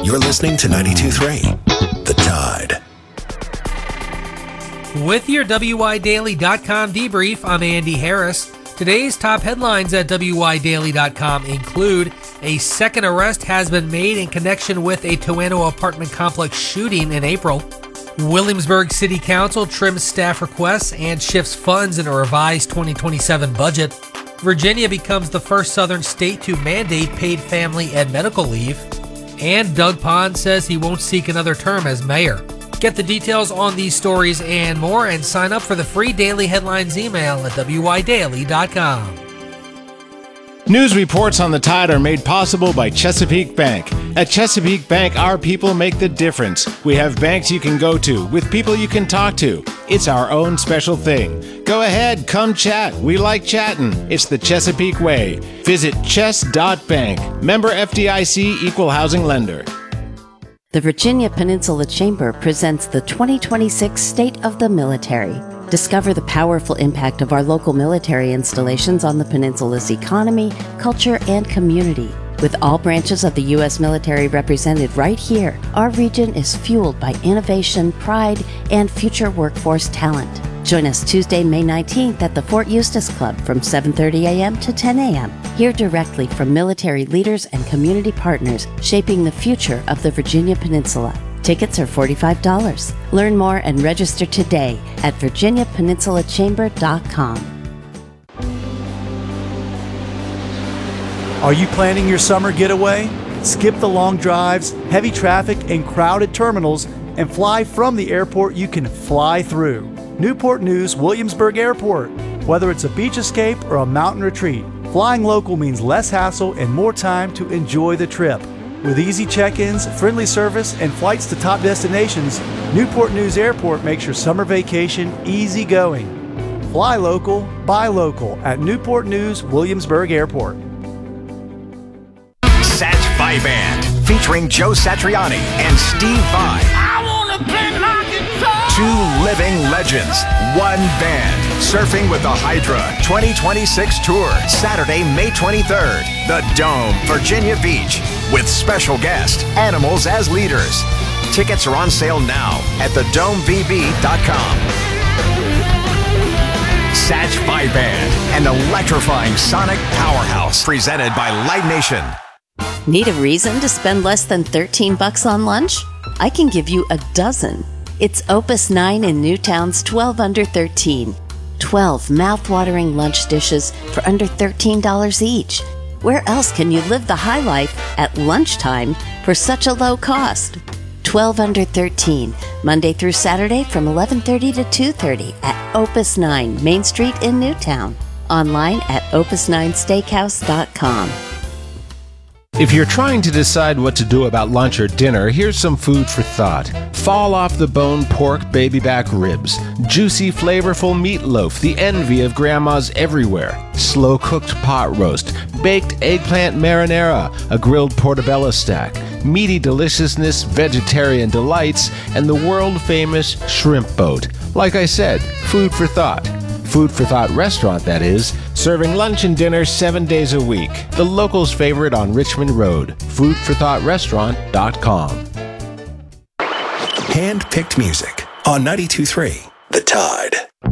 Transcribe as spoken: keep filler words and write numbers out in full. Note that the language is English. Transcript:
You're listening to ninety-two point three, The Tide. With your W I Daily dot com debrief, I'm Andy Harris. Today's top headlines at W I Daily dot com include a second arrest has been made in connection with a Toano apartment complex shooting in April. Williamsburg City Council trims staff requests and shifts funds in a revised twenty twenty-seven budget. Virginia becomes the first southern state to mandate paid family and medical leave. And Doug Pond says he won't seek another term as mayor. Get the details on these stories and more, and sign up for the free daily headlines email at W I Daily dot com. News reports on the Tide are made possible by Chesapeake Bank. At Chesapeake Bank, our people make the difference. We have banks you can go to with people you can talk to. It's our own special thing. Go ahead, come chat. We like chatting. It's the Chesapeake way. Visit chess dot bank. Member F D I C, Equal Housing Lender. The Virginia Peninsula Chamber presents the twenty twenty-six State of the Military. Discover the powerful impact of our local military installations on the peninsula's economy, culture, and community. With all branches of the U S military represented right here, our region is fueled by innovation, pride, and future workforce talent. Join us Tuesday, May nineteenth at the Fort Eustis Club from seven thirty a.m. to ten a.m. Hear directly from military leaders and community partners shaping the future of the Virginia Peninsula. Tickets are forty-five dollars. Learn more and register today at virginia peninsula chamber dot com. Are you planning your summer getaway? Skip the long drives, heavy traffic, and crowded terminals, and fly from the airport you can fly through. Newport News Williamsburg Airport. Whether it's a beach escape or a mountain retreat, flying local means less hassle and more time to enjoy the trip. With easy check-ins, friendly service, and flights to top destinations, Newport News Airport makes your summer vacation easy going. Fly local, buy local at Newport News Williamsburg Airport. Sat Vai Band, featuring Joe Satriani and Steve Vai. I wanna play my guitar. Two living legends, one band. Surfing with the Hydra twenty twenty-six Tour, Saturday, May twenty-third. The Dome, Virginia Beach, with special guest, Animals as leaders. Tickets are on sale now at the dome v b dot com. Sat Vai Band, an electrifying sonic powerhouse, presented by Live Nation. Need a reason to spend less than thirteen bucks on lunch? I can give you a dozen. It's Opus nine in Newtown's twelve under thirteen. twelve mouth-watering lunch dishes for under thirteen dollars each. Where else can you live the high life at lunchtime for such a low cost? twelve under thirteen, Monday through Saturday from eleven thirty to two thirty at Opus nine, Main Street in Newtown. Online at opus nine steakhouse dot com. If you're trying to decide what to do about lunch or dinner, here's some food for thought. Fall off the bone pork baby back ribs, juicy flavorful meatloaf, the envy of grandmas everywhere, slow cooked pot roast, baked eggplant marinara, a grilled portobello stack, meaty deliciousness, vegetarian delights, and the world famous shrimp boat. Like I said, food for thought. Food for Thought restaurant, that is, serving lunch and dinner seven days a week. The locals' favorite on Richmond Road. food for thought restaurant dot com. Hand-picked music on ninety-two point three, The Tide.